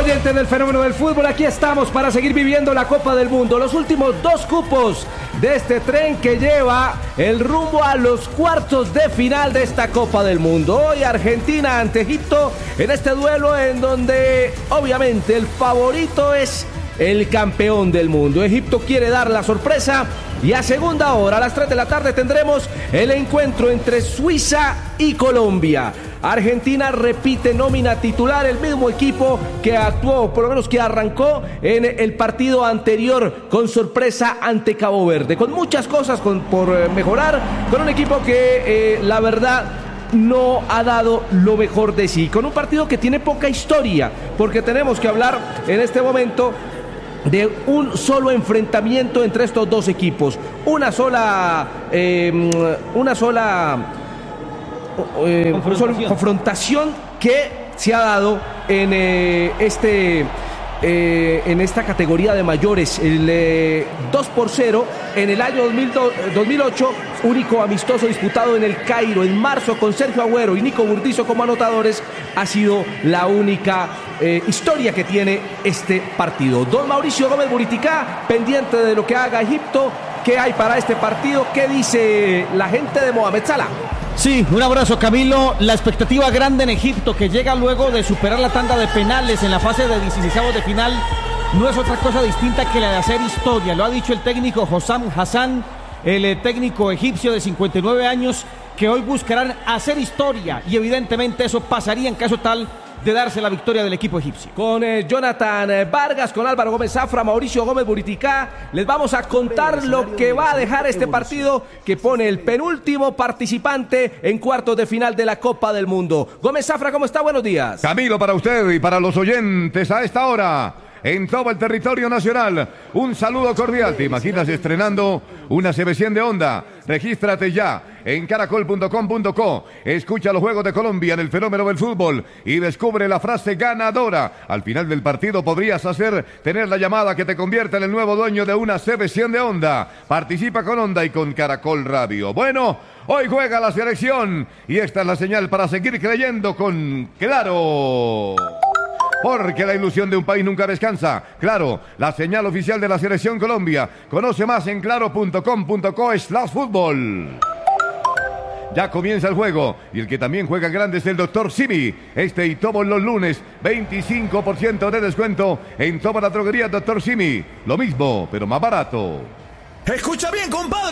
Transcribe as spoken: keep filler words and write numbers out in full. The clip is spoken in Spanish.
Pendiente del fenómeno del fútbol, aquí estamos para seguir viviendo la Copa del Mundo. Los últimos dos cupos de este tren que lleva el rumbo a los cuartos de final de esta Copa del Mundo. Hoy Argentina ante Egipto en este duelo en donde obviamente el favorito es el campeón del mundo. Egipto quiere dar la sorpresa y a segunda hora, a las tres de la tarde, tendremos el encuentro entre Suiza y Colombia. Argentina repite nómina titular, el mismo equipo que actuó, por lo menos que arrancó en el partido anterior con sorpresa ante Cabo Verde, con muchas cosas con, por eh, mejorar, con un equipo que eh, la verdad no ha dado lo mejor de sí, con un partido que tiene poca historia, porque tenemos que hablar en este momento de un solo enfrentamiento entre estos dos equipos, una sola, eh, una sola eh, confrontación. confrontación que se ha dado en eh, este eh, en esta categoría de mayores, el eh, dos por cero en el año dos mil ocho, único amistoso disputado en el Cairo en marzo con Sergio Agüero y Nico Burdizo como anotadores, ha sido la única eh, historia que tiene este partido. Don Mauricio Gómez Buriticá, pendiente de lo que haga Egipto. ¿Qué hay para este partido? ¿Qué dice la gente de Mohamed Salah? Sí, un abrazo, Camilo. La expectativa grande en Egipto, que llega luego de superar la tanda de penales en la fase de dieciseisavos de final, no es otra cosa distinta que la de hacer historia. Lo ha dicho el técnico Hossam Hassan, el técnico egipcio de cincuenta y nueve años, que hoy buscarán hacer historia y evidentemente eso pasaría en caso tal de darse la victoria del equipo egipcio. Con eh, Jonathan eh, Vargas, con Álvaro Gómez Zafra, Mauricio Gómez Buriticá, les vamos a contar lo que va a dejar este partido que pone el penúltimo participante en cuartos de final de la Copa del Mundo. Gómez Zafra, ¿cómo está? Buenos días. Camilo, para usted y para los oyentes a esta hora en todo el territorio nacional, un saludo cordial. ¿Te imaginas estrenando una C B cien de Onda? Regístrate ya en caracol punto com punto co. Escucha los Juegos de Colombia en el fenómeno del fútbol y descubre la frase ganadora. Al final del partido podrías hacer tener la llamada que te convierta en el nuevo dueño de una C B cien de Onda. Participa con Onda y con Caracol Radio. Bueno, hoy juega la selección y esta es la señal para seguir creyendo con Claro. Porque la ilusión de un país nunca descansa. Claro, la señal oficial de la Selección Colombia. Conoce más en claro punto com punto co slash fútbol. Ya comienza el juego y el que también juega grande es el doctor Simi. Este y todos los lunes, veinticinco por ciento de descuento en toda la droguería doctor Simi. Lo mismo, pero más barato. Escucha bien, compadre.